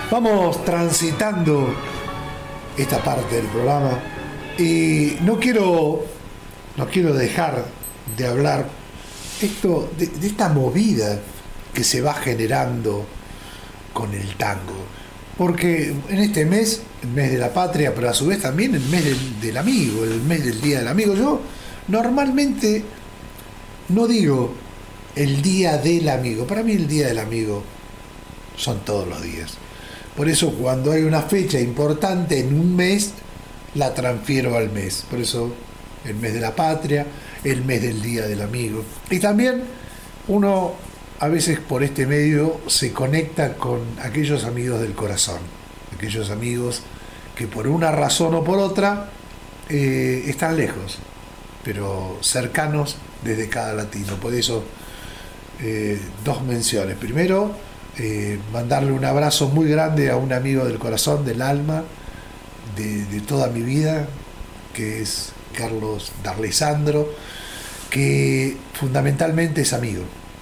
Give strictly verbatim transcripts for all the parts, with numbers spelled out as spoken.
Vamos transitando esta parte del programa y no quiero, no quiero dejar de hablar esto, de, de esta movida que se va generando con el tango. Porque en este mes, el mes de la patria, pero a su vez también el mes del, del amigo, el mes del Día del Amigo. Yo normalmente no digo el Día del Amigo. Para mí el Día del Amigo son todos los días. Por eso cuando hay una fecha importante en un mes, la transfiero al mes. Por eso el mes de la patria, el mes del Día del Amigo. Y también uno a veces por este medio se conecta con aquellos amigos del corazón, aquellos amigos que por una razón o por otra eh, están lejos, pero cercanos desde cada latino. Por eso eh, dos menciones. Primero, eh, mandarle un abrazo muy grande a un amigo del corazón, del alma, de, de toda mi vida, que es Carlos D'Alessandro, que fundamentalmente es amigo.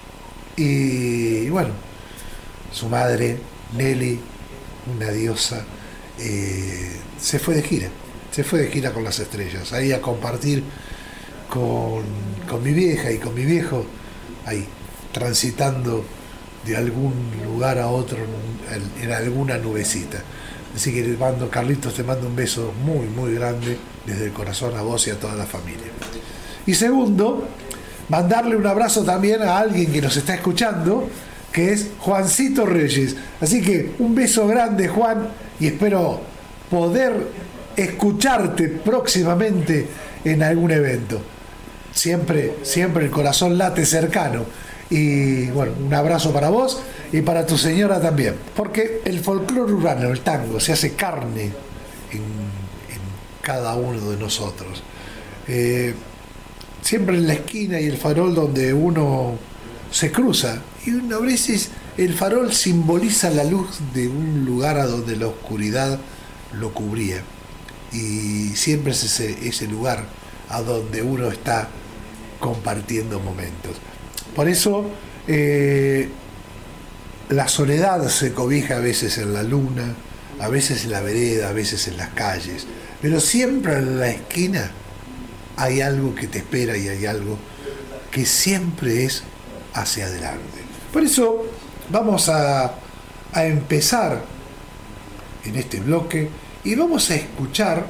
Y bueno, su madre, Nelly, una diosa, eh, se fue de gira, se fue de gira con las estrellas, ahí a compartir con, con mi vieja y con mi viejo, ahí, transitando de algún lugar a otro en, en alguna nubecita. Así que te mando, Carlitos, te mando un beso muy, muy grande desde el corazón a vos y a toda la familia. Y segundo, mandarle un abrazo también a alguien que nos está escuchando, que es Juancito Reyes. Así que un beso grande, Juan, y espero poder escucharte próximamente en algún evento. Siempre, siempre el corazón late cercano. Y bueno, un abrazo para vos y para tu señora también. Porque el folclore urbano, el tango, se hace carne en, en cada uno de nosotros. Eh, siempre en la esquina y el farol donde uno se cruza, y a veces el farol simboliza la luz de un lugar a donde la oscuridad lo cubría, y siempre es ese, ese lugar a donde uno está compartiendo momentos. Por eso eh, la soledad se cobija a veces en la luna, a veces en la vereda, a veces en las calles, pero siempre en la esquina hay algo que te espera y hay algo que siempre es hacia adelante. Por eso vamos a, a empezar en este bloque y vamos a escuchar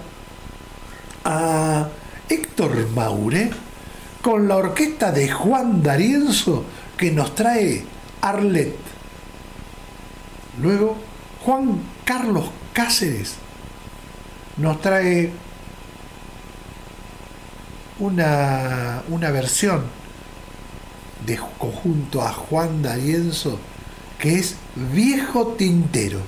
a Héctor Maure con la orquesta de Juan D'Arienzo, que nos trae Arlet. Luego Juan Carlos Cáceres nos trae Una, una versión de conjunto a Juan D'Arienzo, que es Viejo Tintero.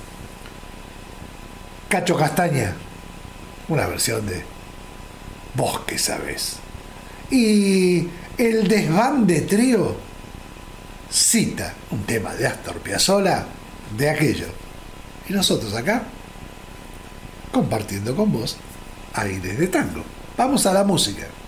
Cacho Castaña, una versión de Vos que sabés. Y el Desbande Trío cita un tema de Astor Piazzolla de aquello. Y nosotros acá, compartiendo con vos aires de tango. Vamos a la música.